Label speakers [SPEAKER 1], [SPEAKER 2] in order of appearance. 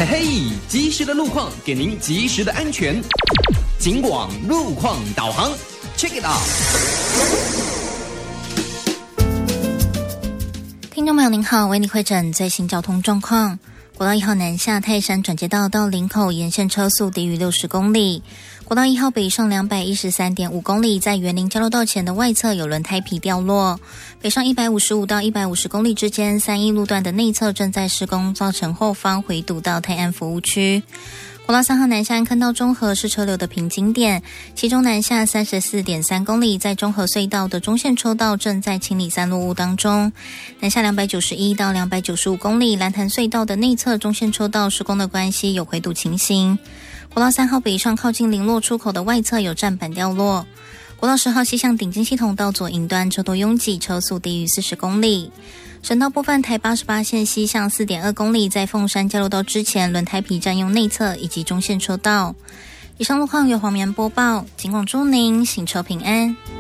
[SPEAKER 1] 嘿嘿，及时的路况给您及时的安全。警广路况导航 ，Check it out。
[SPEAKER 2] 听众朋友您好，为您汇诊最新交通状况。国道1号南下泰山转接道到林口沿线车速低于60公里。国道1号北上213.5公里，在园林交流道前的外侧有轮胎皮掉落。北上155到150公里之间，3义路段的内侧正在施工，造成后方回堵到泰安服务区。国道3号南下安坑到中和是车流的瓶颈点，其中南下34.3公里，在中和隧道的中线车道正在清理散落物当中。南下291到295公里，蓝潭隧道的内侧中线车道施工的关系有回堵情形。国道3号北上靠近林落出口的外侧有站板掉落。国道10号西向顶金系统道左营端车多拥挤，车速低于40公里。省道部分，台88线西向 4.2 公里，在凤山交流道之前轮胎皮占用内侧以及中线车道。以上路况由黄棉播报，警广祝您行车平安。